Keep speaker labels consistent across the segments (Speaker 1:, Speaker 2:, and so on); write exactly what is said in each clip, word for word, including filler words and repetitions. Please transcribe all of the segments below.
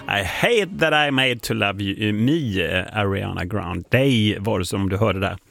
Speaker 1: I hate that I made to love you, me, Ariana Grande. Var det som du hörde där.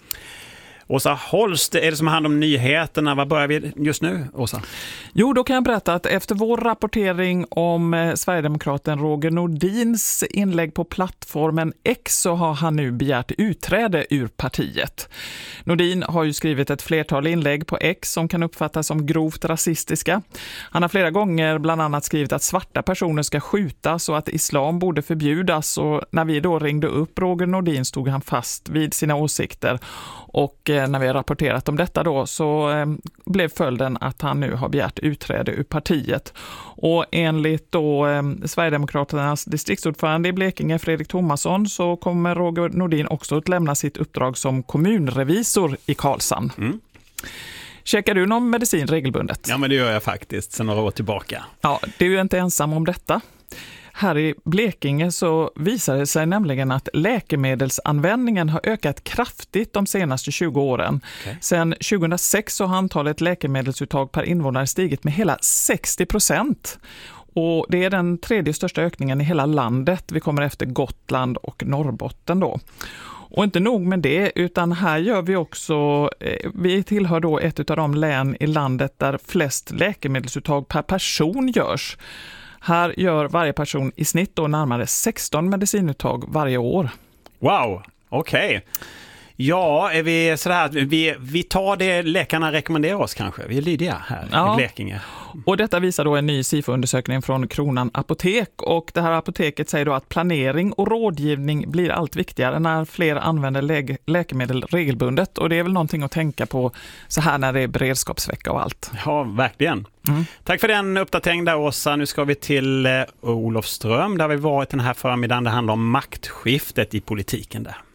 Speaker 1: Åsa Holst, är det som hand om nyheterna? Vad börjar vi just nu, Åsa?
Speaker 2: Jo, då kan jag berätta att efter vår rapportering om eh, Sverigedemokraten Roger Nordins inlägg på plattformen X så har han nu begärt utträde ur partiet. Nordin har ju skrivit ett flertal inlägg på X som kan uppfattas som grovt rasistiska. Han har flera gånger bland annat skrivit att svarta personer ska skjutas och att islam borde förbjudas, och när vi då ringde upp Roger Nordin stod han fast vid sina åsikter. Och eh, när vi har rapporterat om detta då så eh, blev följden att han nu har begärt utträde ur partiet. Och enligt då eh, Sverigedemokraternas distriktsordförande i Blekinge, Fredrik Thomasson, så kommer Roger Nordin också att lämna sitt uppdrag som kommunrevisor i Karlshamn. Mm. Checkar du någon medicin regelbundet?
Speaker 1: Ja, men det gör jag faktiskt sedan några år tillbaka.
Speaker 2: Ja, det är ju inte ensam om detta. Här i Blekinge så visar det sig nämligen att läkemedelsanvändningen har ökat kraftigt de senaste tjugo åren. Okay. Sedan tjugohundrasex så har antalet läkemedelsuttag per invånare stigit med hela sextio procent. Och det är den tredje största ökningen i hela landet. Vi kommer efter Gotland och Norrbotten då. Och inte nog med det, utan här gör vi också, vi tillhör då ett av de län i landet där flest läkemedelsuttag per person görs. Här gör varje person i snitt då närmare sexton medicinuttag varje år.
Speaker 1: Wow, okej. Okay. Ja, är vi sådär, vi, vi tar det läkarna rekommenderar oss kanske. Vi är lydiga här ja. i Blekinge.
Speaker 2: Och detta visar då en ny SIFO-undersökning från Kronan Apotek. Och det här apoteket säger då att planering och rådgivning blir allt viktigare när fler använder lä- läkemedel regelbundet. Och det är väl någonting att tänka på så här när det är beredskapsvecka och allt.
Speaker 1: Ja, verkligen. Mm. Tack för den uppdateringen där, Åsa. Nu ska vi till eh, Olofström där vi varit den här förmiddagen. Det handlar om maktskiftet i politiken där.